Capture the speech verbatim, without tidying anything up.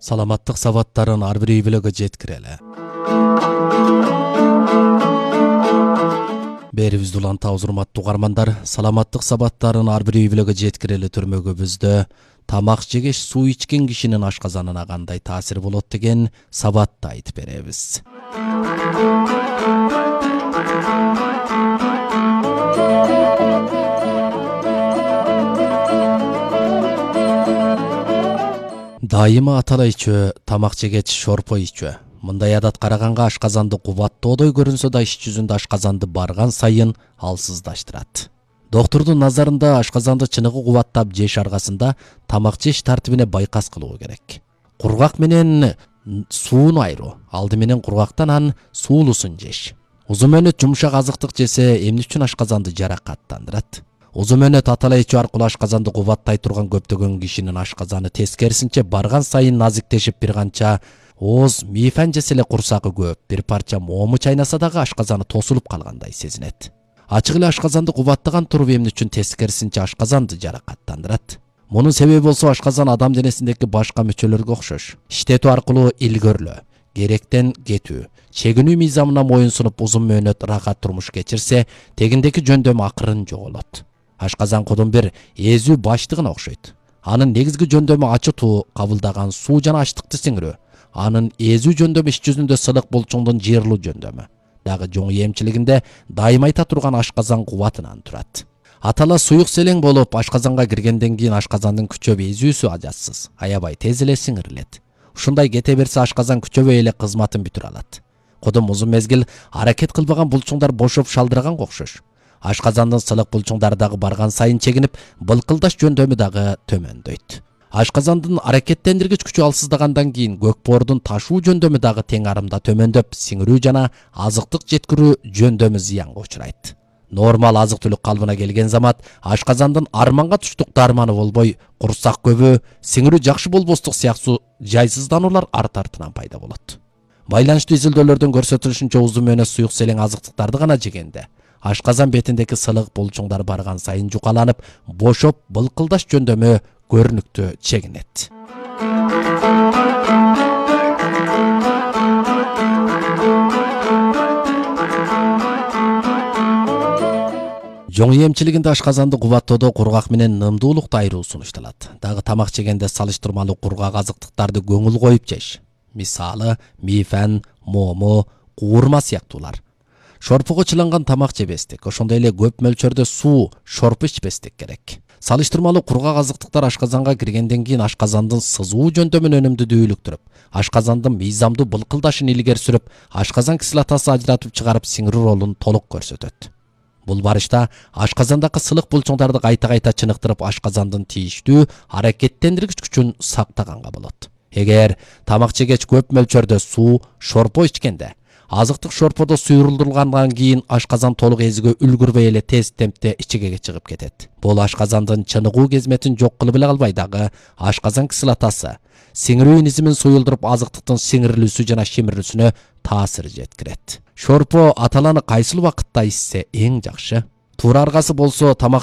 Саламаттык сабаттарын ар бир үй-бүлөгө жеткирели. Берибизди улантабыз, урматтуу угармандар. Саламаттык сабаттарын ар бир үй-бүлөгө жеткирели төрмөгүбүздө тамак жегеш, суу ичкен кишинин ашказанына кандай таасир болот деген сабатты айтып беребиз. Дайыма атала ичөө, тамак жегеч шорпо ичөө. Мындай адат караганга ашказанды кубаттоодой көрүнсө да иш жүзүндө ашказанды барган сайын алсыздаштырат. Доктурдун назарында ашказанды чыныгы кубаттап жеш аргасында тамак жеш тартибине байкас кылуу керек. Кургак менен сууну айыруу. Алды менен кургактан анын суулусун жеш. Узун мөөнөт жумшак азыктык жесе эмне үчүн ашказанды жаракаттандырат? Узун мөөнөт атала ичүү аркылуу ашказанды кубаттай турган көптөгөн кишинин ашказаны тескерисинче барган сайын назиктешип бир канча ооз мифен жесе эле курсагы көп, бир парча моому чайнаса дагы ашказаны тосулуп калгандай сезинет. Ачык эле ашказанды кубаттаган туруп эмне үчүн тескерисинче ашказанды жаракаттандырат? Мунун себеби болсо ашказан адам денесиндеги башка мүчөлөргө окшош. Иштетүү аркылуу илгөрлөө, керектен кетүү, чегинүү мыйзамына моюнсунуп узун мөөнөт рахат турмуш кечирсе, тегиндеги жөндөмү акырын жоголот. Ашказан кудун бир эзүү баштыгына окшойт. Анын негизги жөндөмү ачытуу, кабылдаган суу жана ачтыкты сиңирүү. Анын эзүү жөндөмү иш жүзүндө сылык булчуңдун жыйрылуу жөндөмү. Дагы жоң эмчилигинде дайыма айта турган ашказан кубатынан турат. Атала суюк селең болуп, ашказанга киргенден кийин ашказандын күчөп эзүүсү ажатсыз, аябай тез эле сиңирилет. Ушундай кете берсе ашказан күчөбөй эле кызматын бүтүрө алат. Кудум узун мезгил аракет кылбаган булчуңдар бошоп шалдыраганга окшош. Ашказандын сылык булчуңдары дагы барган сайын чегинип, былкылдаш жөндөмү дагы төмөндөйт. Ашказандын аракеттендиргич күчү алсыздагандан кийин көкбоордун ташуу жөндөмү дагы тең арымда төмөндөп, сиңирүү жана азыктык жеткирүү жөндөмү зыянга учурайт. Нормал азык-түлүк калыбына келген замат ашказандын арманга туштук дарманы болбой, курсак көбү, сиңирүү жакшы болбостук сыяктуу жайсыздануулар арт артынан пайда болот. Байланыштуу изилдөөлөрдөн көрсөтүлүшүнчө узун мөөнөт суюк селең азыктыктарды гана жегенде ашказан бетиндеги сылык булчуңдар барган сайын жукаланып, бошоп, былкылдаш жөндөмү көрүнүктүү чегинет. Жоң эмчилигинде ашказанды кубаттоодо кургак менен нымдуулукту айыруу сунушталат. Дагы тамак жегенде салыштырмалуу кургак азыктыктарды көңүл коюп жеш. Мисалы, мифен, момо, куурма сыяктуулар. Шорпого чыланган тамак жебестик, ошондой эле көп мөлчөрдө суу, шорпу ичпестик керек. Салыштырмалуу кургак азыктыктар ашказанга киргенден кийин ашказандын сызуу жөндөмүн өнүмдүү иликтирип, ашказандын мыйзамдуу былкылдашын илгери сүрүп, ашказан кислотасы ажыратып чыгарып сиңирүү ролун толук көрсөтөт. Бул барышта ашказандагы сылык булчуңдарды кайта-кайта чыныктырып, ашказандын тийиштүү аракеттендиргич күчүн сактаганга болот. Эгер тамак жегеч көп мөлчөрдө суу, шорпо ичкенде, азыктык шорподо суйрулдургандан кийин ашказан толук эзүүгө үлгүрбөй эле тез темпте ичигеге чыгып кетет. Бул ашказандын чыныгуу кезметин жок кылып эле калбай, дагы ашказан кислотасы сиңирүү низимин суюлдуруп, азыктыктын сиңирилүүсү жана шимирүүсүнө таасир жеткирет. Шорпо аталаны кайсыл убакытта ичсе эң жакшы? Туура аргасы болсо тамак